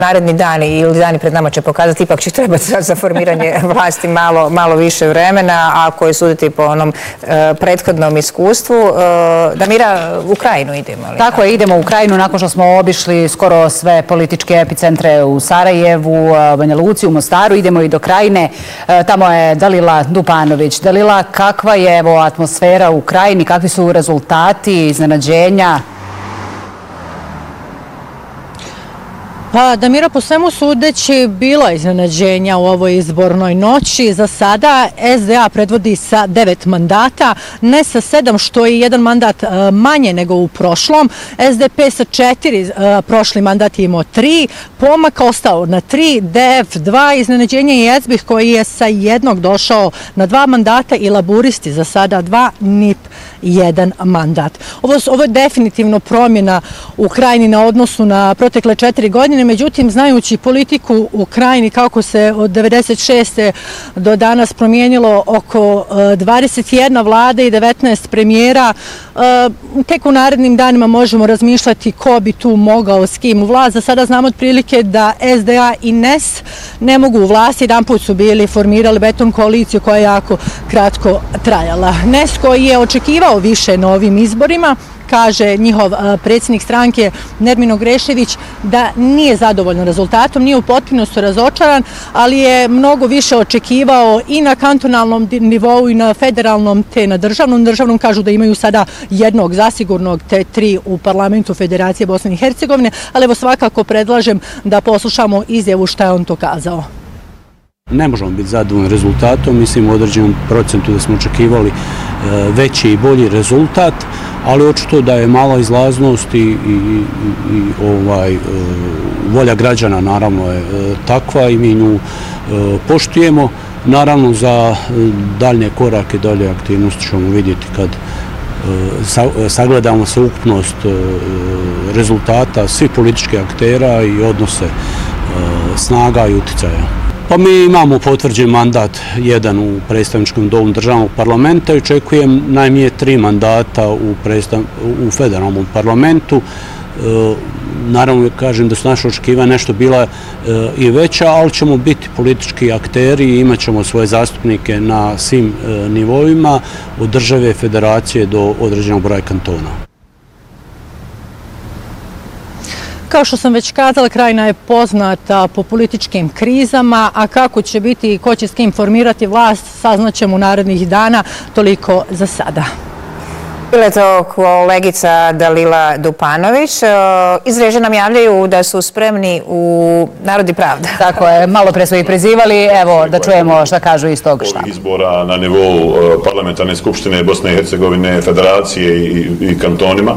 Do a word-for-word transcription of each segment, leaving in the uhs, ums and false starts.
naredni dani ili dani pred nama će pokazati, ipak će trebati za formiranje vlasti malo, malo više vremena, ako je suditi po onom e, prethodnom iskustvu. E, Damira, u Ukrajinu idemo li? Tako je, idemo u Ukrajinu nakon što smo obišli skoro sve političke epicentre u Sarajevu, Banja Luci, u Mostaru. Idemo i do Krajine. E, tamo je Dalila Dupanović. Dalila, kakva je evo, atmosfera u Krajini, kakvi su rezultati, iznenađenja? Pa, Damira, po svemu sudeći, bilo je iznenađenja u ovoj izbornoj noći. Za sada S D A predvodi sa devet mandata, ne sa sedam, što je jedan mandat manje nego u prošlom. S D P sa četiri, prošli mandat je imao tri, Pomak ostao na tri, D F dva, iznenađenje je Ezbih koji je sa jednog došao na dva mandata i Laburisti za sada dva, N I P jedan mandat. Ovo, ovo je definitivno promjena u Krajini na odnosu na protekle četiri godine. Međutim, znajući politiku u Krajini kako se od devedeset šeste do danas promijenilo oko dvadeset jedna vlada i devetnaest premijera, tek u narednim danima možemo razmišljati ko bi tu mogao s kim u vlast. Za sada znamo otprilike da S D A i N E S ne mogu u vlast. Jedan put su bili formirali beton koaliciju koja je jako kratko trajala. N E S koji je očekivao više na ovim izborima, kaže njihov predsjednik stranke Nermino Grešević da nije zadovoljan rezultatom, nije u potpunosti razočaran, ali je mnogo više očekivao i na kantonalnom nivou i na federalnom te na državnom. Državnom kažu da imaju sada jednog zasigurnog te tri u parlamentu Federacije Bosne i Hercegovine, ali evo svakako predlažem da poslušamo izjavu šta je on to kazao. Ne možemo biti zadovoljni rezultatom, mislim u određenom procentu da smo očekivali veći i bolji rezultat, ali očito da je mala izlaznost i, i, i ovaj, volja građana naravno je takva i mi nju poštujemo. Naravno za daljnje korake, dalje aktivnosti ćemo vidjeti kad sagledamo sveukupnost rezultata svih političkih aktera i odnose snaga i uticaja. Pa mi imamo potvrđen mandat jedan u predstavničkom domu državnog parlamenta i očekujem najmanje tri mandata u, predstav, u federalnom parlamentu. E, naravno, kažem da su naše očekivanja nešto bila e, i veća, ali ćemo biti politički akteri i imat ćemo svoje zastupnike na svim e, nivoima, od države, federacije do određenog broja kantona. Kao što sam već kazala, Krajina je poznata po političkim krizama, a kako će biti i ko će s kim formirati vlast, saznaćemo u narednih dana. Toliko za sada. Bila je to kolegica Dalila Dupanović. Iz režije nam javljaju da su spremni u Narod i pravda. Tako je, malo pre su ih prizivali. Evo, da čujemo šta kažu iz tog štaba. Izbora na nivou parlamentarne skupštine Bosne i Hercegovine, federacije i, i kantonima.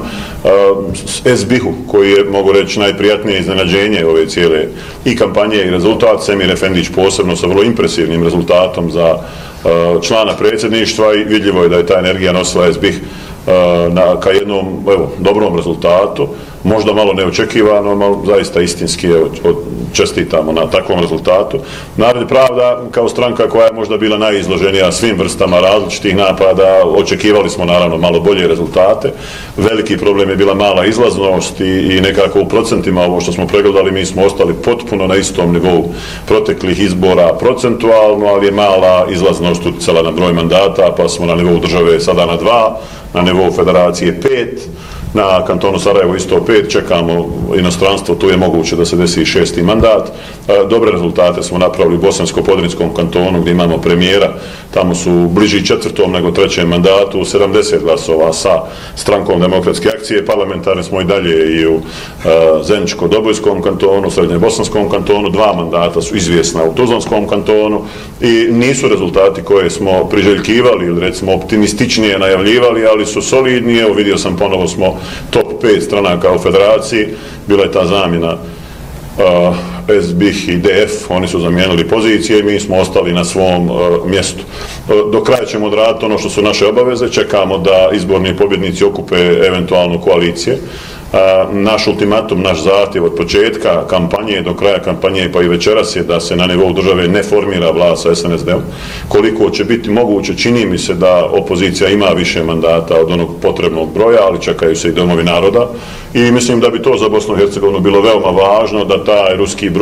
S B I H-u, koji je, mogu reći, najprijatnije iznenađenje ove cijele i kampanje i rezultat. Semir Efendić posebno sa vrlo impresivnim rezultatom za člana predsjedništva i vidljivo je da je ta energija nosila S B I H na, ka jednom evo, dobrom rezultatu, možda malo neočekivano, malo zaista istinski evo, čestitamo na takvom rezultatu. Narod i pravda kao stranka koja je možda bila najizloženija svim vrstama različitih napada, očekivali smo naravno malo bolje rezultate. Veliki problem je bila mala izlaznost i, i nekako u procentima ovo što smo pregledali mi smo ostali potpuno na istom nivou proteklih izbora procentualno, ali je mala izlaznost utjecala na broj mandata, pa smo na nivou države sada na dva, na nivou federacije pet, na kantonu Sarajevo isto pet, čekamo inostranstvo, tu je moguće da se desi šesti mandat. Dobre rezultate smo napravili u Bosansko-Podrinjskom kantonu gdje imamo premijera, tamo su bliži četvrtom nego trećem mandatu, sedamdeset glasova sa strankom Demokratske akcije, parlamentarne smo i dalje i u Zeničko-Dobojskom kantonu, Srednje-Bosanskom kantonu, dva mandata su izvjesna u Tuzlanskom kantonu i nisu rezultati koje smo priželjkivali ili recimo optimističnije najavljivali, ali su solidni. Evo vidio sam ponovo smo top pet stranaka u federaciji, bila je ta zamjena uh, S B I H i D F, oni su zamijenili pozicije i mi smo ostali na svom uh, mjestu. Uh, do kraja ćemo odraditi ono što su naše obaveze, čekamo da izborni pobjednici okupe eventualno koalicije. Naš ultimatum, naš zahtjev od početka kampanje do kraja kampanje pa i večeras je da se na nivou države ne formira vlast sa S N S D-om. Koliko će biti moguće, čini mi se da opozicija ima više mandata od onog potrebnog broja, ali čekaju se i domovi naroda i mislim da bi to za Bosnu i Hercegovinu bilo veoma važno da taj ruski broj